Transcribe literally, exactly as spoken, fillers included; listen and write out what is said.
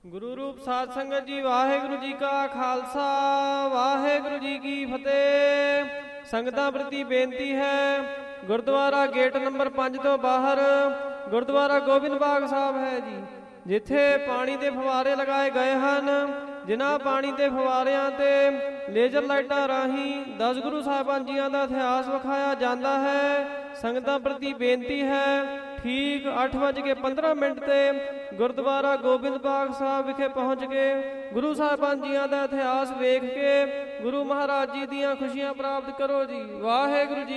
ਗੁਰੂ ਰੂਪ ਸਾਧ ਸੰਗਤ ਜੀ, ਵਾਹਿਗੁਰੂ ਜੀ ਕਾ ਖਾਲਸਾ, ਵਾਹਿਗੁਰੂ ਜੀ ਕੀ ਫਤਿਹ। ਸੰਗਤਾਂ ਪ੍ਰਤੀ ਬੇਨਤੀ ਹੈ, ਗੁਰਦੁਆਰਾ ਗੇਟ ਨੰਬਰ ਪੰਜ ਤੋਂ ਬਾਹਰ ਗੁਰਦੁਆਰਾ ਗੋਬਿੰਦ ਬਾਗ ਸਾਹਿਬ ਹੈ ਜੀ, ਜਿੱਥੇ ਪਾਣੀ ਦੇ ਫੁਵਾਰੇ ਲਗਾਏ ਗਏ ਹਨ। ਜਿਨ੍ਹਾਂ ਪਾਣੀ ਦੇ ਫੁਵਾਰਿਆਂ ਤੇ ਲੇਜ਼ਰ ਲਾਈਟਾਂ ਰਾਹੀਂ ਦਸ ਗੁਰੂ ਸਾਹਿਬਾਨ ਜੀਆਂ ਦਾ ਇਤਿਹਾਸ ਵਿਖਾਇਆ ਜਾਂਦਾ ਹੈ। ਸੰਗਤਾਂ ਪ੍ਰਤੀ ਬੇਨਤੀ ਹੈ, ਠੀਕ ਅੱਠ ਵੱਜ ਕੇ ਪੰਦਰਾਂ ਮਿੰਟ ਤੇ ਗੁਰਦੁਆਰਾ ਗੋਬਿੰਦ ਬਾਗ ਸਾਹਿਬ ਵਿਖੇ ਪਹੁੰਚ ਕੇ ਗੁਰੂ ਸਾਹਿਬਾਨ ਜੀਆਂ ਦਾ ਇਤਿਹਾਸ ਵੇਖ ਕੇ ਗੁਰੂ ਮਹਾਰਾਜ ਜੀ ਦੀਆਂ ਖੁਸ਼ੀਆਂ ਪ੍ਰਾਪਤ ਕਰੋ ਜੀ। ਵਾਹਿਗੁਰੂ ਜੀ।